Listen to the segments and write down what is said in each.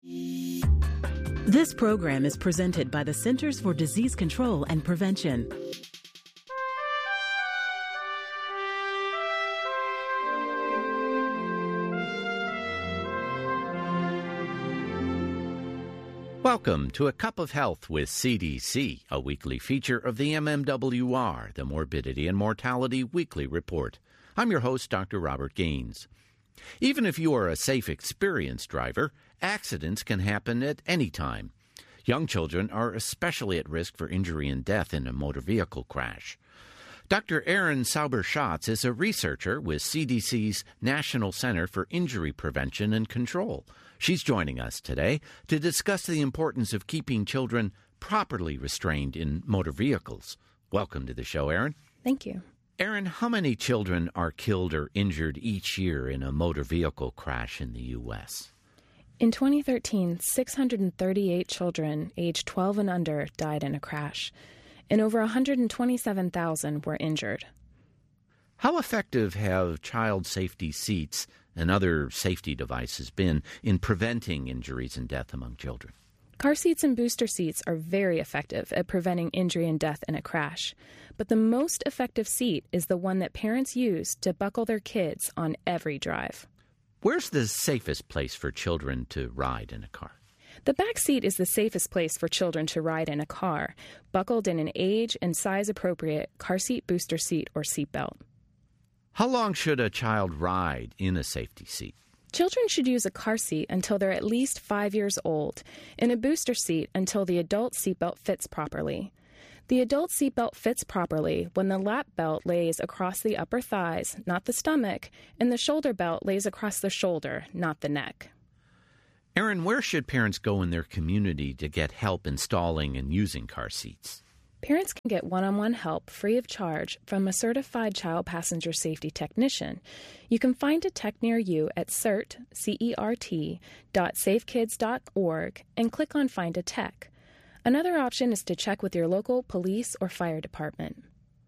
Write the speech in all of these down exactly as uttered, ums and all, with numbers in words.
This program is presented by the Centers for Disease Control and Prevention. Welcome to A Cup of Health with C D C, a weekly feature of the M M W R, the Morbidity and Mortality Weekly Report. I'm your host, Doctor Robert Gaines. Even if you are a safe, experienced driver, accidents can happen at any time. Young children are especially at risk for injury and death in a motor vehicle crash. Doctor Erin Sauber-Schatz is a researcher with C D C's National Center for Injury Prevention and Control. She's joining us today to discuss the importance of keeping children properly restrained in motor vehicles. Welcome to the show, Erin. Thank you. Erin, how many children are killed or injured each year in a motor vehicle crash in the U S? In twenty thirteen, six hundred thirty-eight children aged twelve and under died in a crash, and over one hundred twenty-seven thousand were injured. How effective have child safety seats and other safety devices been in preventing injuries and death among children? Car seats and booster seats are very effective at preventing injury and death in a crash, but the most effective seat is the one that parents use to buckle their kids on every drive. Where's the safest place for children to ride in a car? The back seat is the safest place for children to ride in a car, buckled in an age and size appropriate car seat, booster seat, or seatbelt. How long should a child ride in a safety seat? Children should use a car seat until they're at least five years old, and a booster seat until the adult seatbelt fits properly. The adult seatbelt fits properly when the lap belt lays across the upper thighs, not the stomach, and the shoulder belt lays across the shoulder, not the neck. Erin, where should parents go in their community to get help installing and using car seats? Parents can get one-on-one help free of charge from a certified child passenger safety technician. You can find a tech near you at cert, C E R T, dot safekids dot org and click on Find a Tech. Another option is to check with your local police or fire department.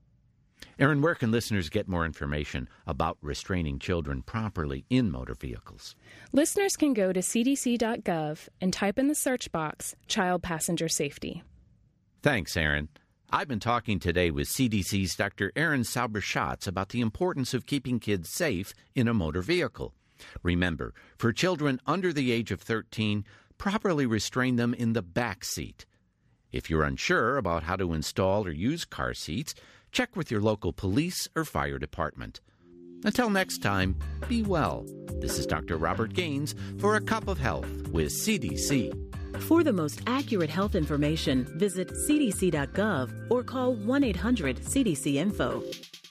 Erin, where can listeners get more information about restraining children properly in motor vehicles? Listeners can go to C D C dot gov and type in the search box, Child Passenger Safety. Thanks, Erin. I've been talking today with C D C's Doctor Erin Sauber-Schatz about the importance of keeping kids safe in a motor vehicle. Remember, for children under the age of thirteen, properly restrain them in the back seat. If you're unsure about how to install or use car seats, check with your local police or fire department. Until next time, be well. This is Doctor Robert Gaines for A Cup of Health with C D C. For the most accurate health information, visit C D C dot gov or call one eight hundred C D C info.